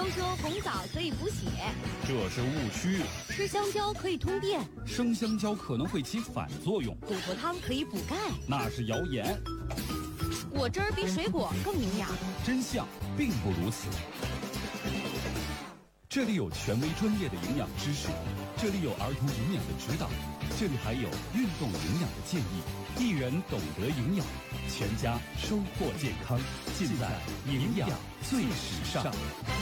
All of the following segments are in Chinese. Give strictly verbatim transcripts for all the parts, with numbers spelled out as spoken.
说红枣可以补血， 这是误区。 吃香蕉可以通电， 生香蕉可能会起反作用。 骨头汤可以补钙， 那是谣言。 果汁儿比水果更营养， 真相并不如此。这里有权威专业的营养知识，这里有儿童营养的指导，这里还有运动营养的建议。一人懂得营养，全家收获健康，尽在营养最时尚。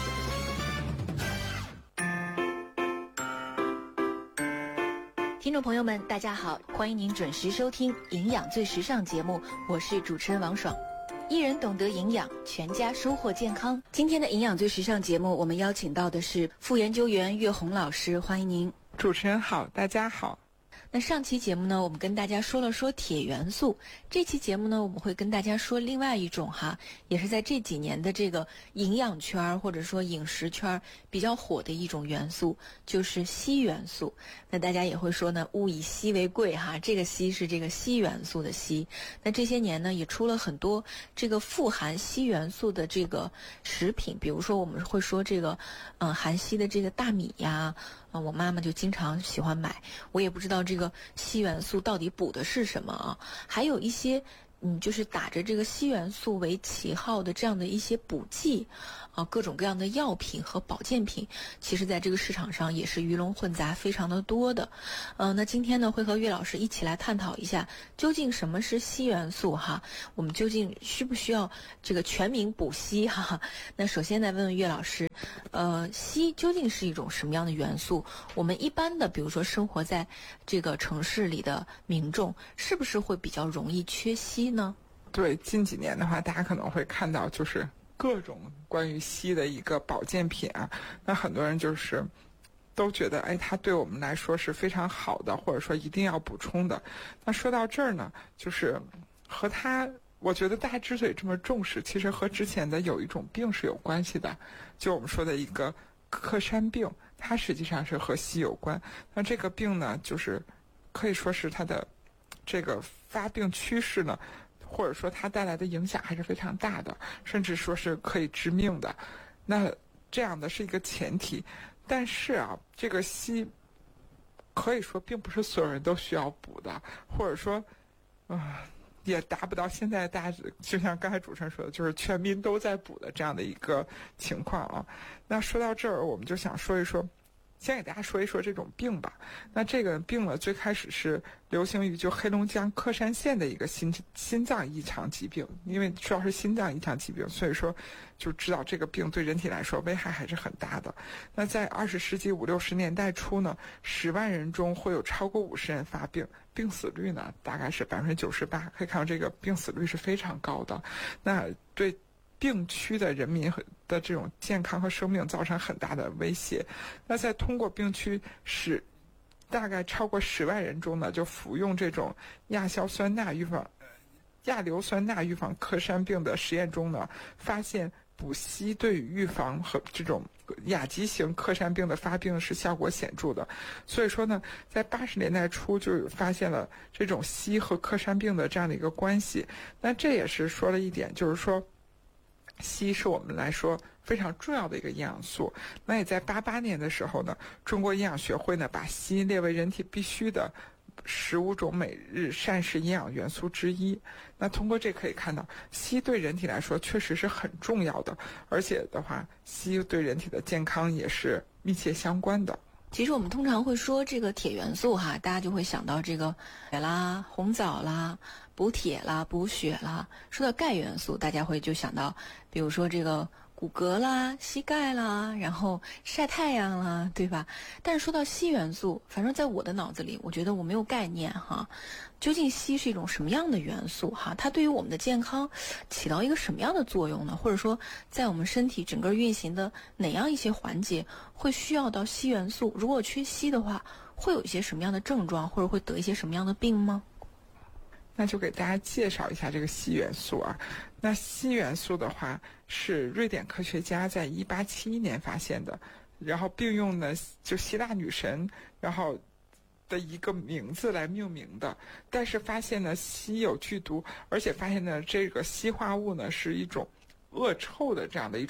听众朋友们，大家好，欢迎您准时收听《营养最时尚》节目，我是主持人王爽。一人懂得营养，全家收获健康。今天的《营养最时尚》节目，我们邀请到的是副研究员岳红老师，欢迎您。 主持人好，大家好。 那上期节目呢，我们跟大家说了说铁元素，这期节目呢，我们会跟大家说另外一种哈，也是在这几年的这个营养圈或者说饮食圈比较火的一种元素，就是硒元素。那大家也会说呢，物以稀为贵哈，这个硒是这个硒元素的硒。那这些年呢，也出了很多这个富含硒元素的这个食品，比如说我们会说这个，嗯，含硒的这个大米呀。啊，我妈妈就经常喜欢买，我也不知道这个硒元素到底补的是什么啊。还有一些，嗯，就是打着这个硒元素为旗号的这样的一些补剂，啊，各种各样的药品和保健品，其实在这个市场上也是鱼龙混杂，非常的多的。嗯、呃，那今天呢，会和岳老师一起来探讨一下，究竟什么是硒元素哈？我们究竟需不需要这个全民补硒哈？那首先来问问岳老师。呃，硒究竟是一种什么样的元素？我们一般的，比如说生活在这个城市里的民众，是不是会比较容易缺硒呢？ 对，近几年的话，大家可能会看到就是各种关于硒的一个保健品啊，那很多人就是都觉得，哎，它对我们来说是非常好的，或者说一定要补充的。那说到这儿呢，就是和它。我觉得大家之所以这么重视，其实和之前的有一种病是有关系的，就我们说的一个克山病，它实际上是和硒有关。那这个病呢，就是可以说是它的这个发病趋势呢，或者说它带来的影响还是非常大的，甚至说是可以致命的。那这样的是一个前提，但是啊，这个硒可以说并不是所有人都需要补的，或者说，啊、呃。也达不到现在大家就像刚才主持人说的，就是全民都在补的这样的一个情况啊。那说到这儿，我们就想说一说，先给大家说一说这种病吧。那这个病呢，最开始是流行于就黑龙江克山县的一个心心脏异常疾病，因为主要是心脏异常疾病，所以说就知道这个病对人体来说危害还是很大的。那在二十世纪五六十年代初呢，十万人中会有超过五十人发病，病死率呢大概是百分之九十八，可以看到这个病死率是非常高的。那对病区的人民的这种健康和生命造成很大的威胁。那在通过病区使大概超过十万人中呢，就服用这种亚硝酸钠预防亚硫酸钠预防克山病的实验中呢，发现补硒对于预防和这种亚急型克山病的发病是效果显著的。所以说呢，在八十年代初就发现了这种硒和克山病的这样的一个关系。那这也是说了一点，就是说硒是我们来说非常重要的一个营养素。那也在八八年的时候呢，中国营养学会呢把硒列为人体必须的十五种每日膳食营养元素之一。那通过这可以看到，硒对人体来说确实是很重要的，而且的话，硒对人体的健康也是密切相关的。 其实我们通常会说这个铁元素哈，大家就会想到这个血啦、红枣啦、补铁啦、补血啦。说到钙元素，大家会就想到，比如说这个骨骼啦、膝盖啦，然后晒太阳啦，对吧？但是说到硒元素，反正在我的脑子里，我觉得我没有概念哈。究竟硒是一种什么样的元素哈？它对于我们的健康起到一个什么样的作用呢？或者说，在我们身体整个运行的哪样一些环节会需要到硒元素？如果缺硒的话，会有一些什么样的症状，或者会得一些什么样的病吗？ 那就给大家介绍一下这个硒元素啊。那硒元素的话，是瑞典科学家在一八七一年发现的，然后并用呢就希腊女神，然后的一个名字来命名的。但是发现呢硒有剧毒，而且发现呢这个硒化物呢是一种恶臭的这样的一种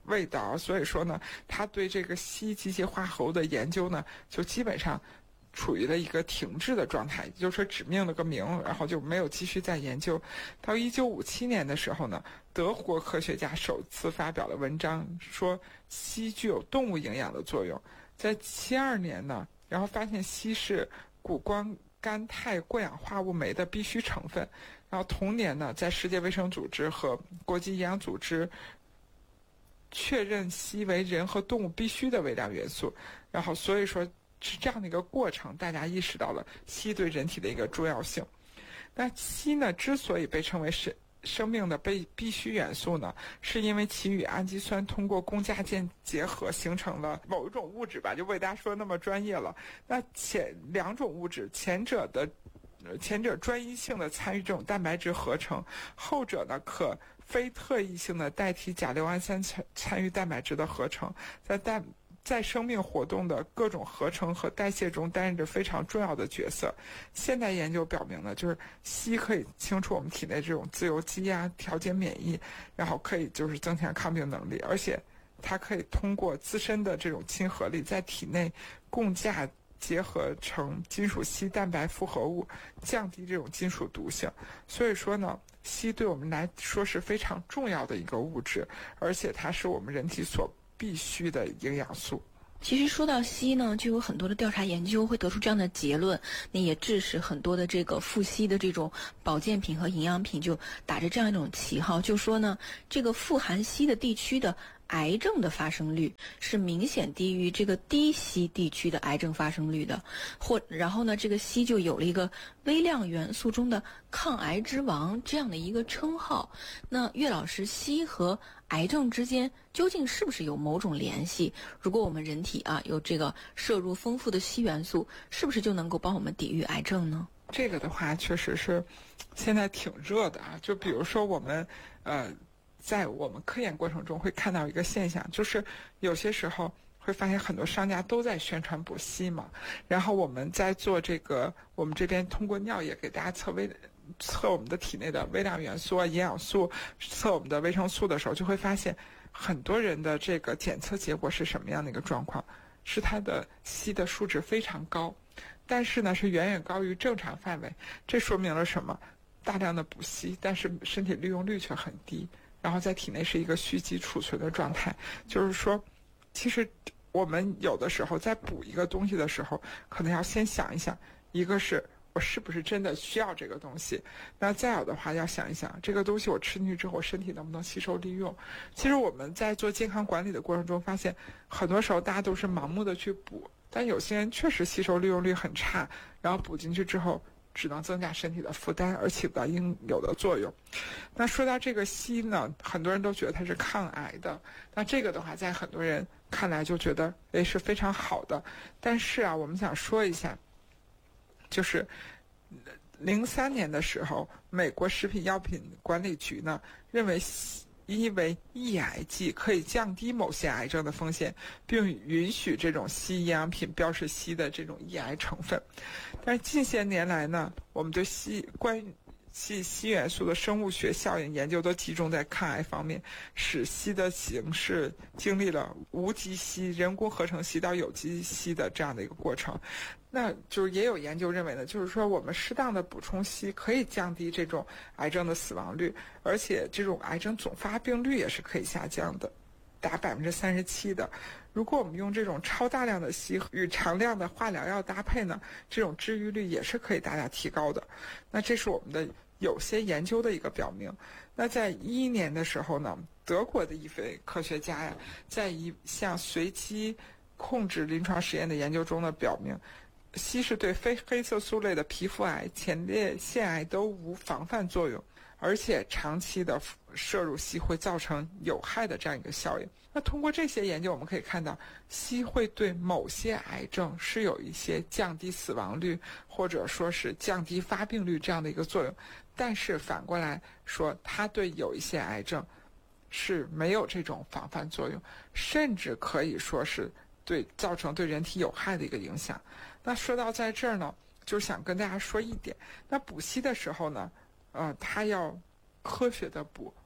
味道，所以说呢，他对这个硒机械化合物的研究呢，就基本上处于了一个停滞的状态，也就是说只命了个名，然后就没有继续再研究。到一九五七年的时候呢，德国科学家首次发表了文章，说硒具有动物营养的作用。在七二年呢，然后发现硒是谷胱甘肽过氧化物酶的必需成分。然后同年呢，在世界卫生组织和国际营养组织确认硒为人和动物必须的微量元素。然后所以说是这样的一个过程，大家意识到了硒对人体的一个重要性。那硒呢，之所以被称为是生命的必必需元素呢，是因为其与氨基酸通过共价键结合形成了某一种物质吧，就为大家说那么专业了。那前两种物质，前者的前者专一性的参与这种蛋白质合成，后者呢可非特异性的代替甲硫胺三参参与蛋白质的合成，在蛋在生命活动的各种合成和代谢中担任着非常重要的角色。现代研究表明呢，就是硒可以清除我们体内这种自由基啊，调节免疫，然后可以就是增强抗病能力，而且它可以通过自身的这种亲和力，在体内共价结合成金属硒蛋白复合物，降低这种金属毒性。所以说呢，硒对我们来说是非常重要的一个物质，而且它是我们人体所必须的营养素。 其实说到硒呢，就有很多的调查研究会得出这样的结论，那也致使很多的这个富硒的这种保健品和营养品就打着这样一种旗号，就说呢，这个富含硒的地区的癌症的发生率是明显低于这个低硒地区的癌症发生率的，或然后呢，这个硒就有了一个微量元素中的抗癌之王这样的一个称号。那岳老师，硒和癌症之间究竟是不是有某种联系？如果我们人体啊有这个摄入丰富的硒元素，是不是就能够帮我们抵御癌症呢？ 这个的话，确实是现在挺热的啊。就比如说我们呃。在我们科研过程中会看到一个现象，就是有些时候会发现很多商家都在宣传补硒嘛，然后我们在做这个，我们这边通过尿液给大家测微测我们的体内的微量元素啊、营养素，测我们的维生素的时候，就会发现很多人的这个检测结果是什么样的一个状况，是它的硒的数值非常高，但是呢是远远高于正常范围。这说明了什么？大量的补硒，但是身体利用率却很低，然后在体内是一个蓄积储存的状态。就是说，其实我们有的时候在补一个东西的时候，可能要先想一想，一个是我是不是真的需要这个东西，那再有的话要想一想，这个东西我吃进去之后，身体能不能吸收利用。其实我们在做健康管理的过程中发现，很多时候大家都是盲目的去补，但有些人确实吸收利用率很差，然后补进去之后只能增加身体的负担，而起不到应有的作用。那说到这个硒呢，很多人都觉得它是抗癌的，那这个的话在很多人看来就觉得诶是非常好的。但是啊，我们想说一下，就是零三年的时候，美国食品药品管理局呢认为硒为抑癌剂，可以降低某些癌症的风险，并允许这种硒营养品标示硒的这种抑癌成分。但是近些年来呢，我们对硒关于硒硒元素的生物学效应研究都集中在抗癌方面，使硒的形式经历了无机硒、人工合成硒到有机硒的这样的一个过程。那就是也有研究认为呢，就是说我们适当的补充硒可以降低这种癌症的死亡率，而且这种癌症总发病率也是可以下降的，达百分之三十七的。如果我们用这种超大量的硒与常量的化疗药搭配呢，这种治愈率也是可以大大提高的。那这是我们的有些研究的一个表明。那在一一年的时候呢，德国的一位科学家呀，在一项随机控制临床实验的研究中呢，表明硒是对非黑色素类的皮肤癌、前列腺癌都无防范作用，而且长期的摄入硒会造成有害的这样一个效应。那通过这些研究，我们可以看到，硒会对某些癌症是有一些降低死亡率，或者说是降低发病率这样的一个作用。但是反过来说，它对有一些癌症是没有这种防范作用，甚至可以说是对造成对人体有害的一个影响。那说到在这儿呢，就想跟大家说一点，那补硒的时候呢，呃，它要科学的补，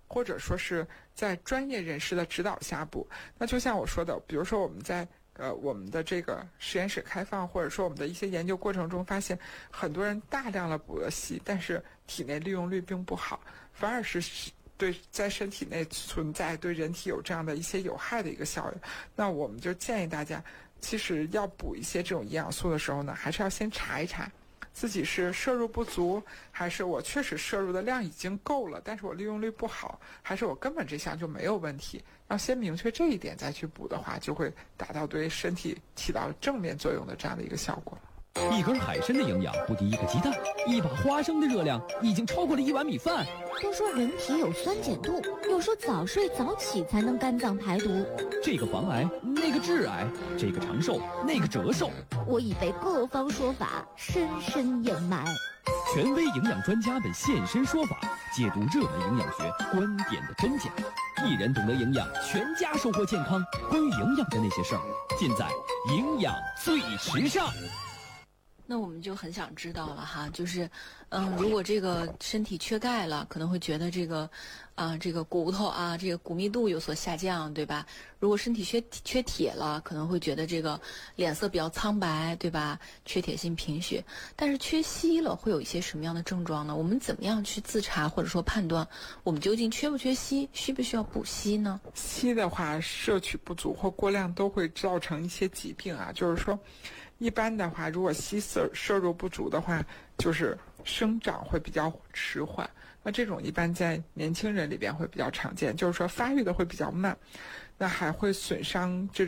或者说是在专业人士的指导下补。那就像我说的，比如说我们在呃我们的这个实验室开放，或者说我们的一些研究过程中发现，很多人大量的补了硒，但是体内利用率并不好，反而是对在身体内存在对人体有这样的一些有害的一个效应。那我们就建议大家，其实要补一些这种营养素的时候呢，还是要先查一查自己是摄入不足，还是我确实摄入的量已经够了，但是我利用率不好，还是我根本这项就没有问题。要先明确这一点再去补的话，就会达到对身体起到正面作用的这样的一个效果。 一根海参的营养不敌一个鸡蛋，一把花生的热量已经超过了一碗米饭。 都说人体有酸碱度，有说早睡早起才能肝脏排毒。 这个防癌，那个致癌，这个长寿，那个折寿。 我已被各方说法深深掩埋。 权威营养专家们现身说法，解读热门营养学观点的真假。一人懂得营养，全家收获健康。关于营养的那些事儿，尽在营养最时尚。 那我们就很想知道了哈，就是，嗯，如果这个身体缺钙了，可能会觉得这个，啊、呃，这个骨头啊，这个骨密度有所下降，对吧？如果身体缺缺铁了，可能会觉得这个脸色比较苍白，对吧？缺铁性贫血。但是缺硒了，会有一些什么样的症状呢？我们怎么样去自查或者说判断我们究竟缺不缺硒，需不需要补硒呢？ 硒的话，摄取不足或过量都会造成一些疾病啊，就是说。一般的话，如果硒摄摄入不足的话，就是生长会比较迟缓。那这种一般在年轻人里边会比较常见，就是说发育的会比较慢，那还会损伤这种。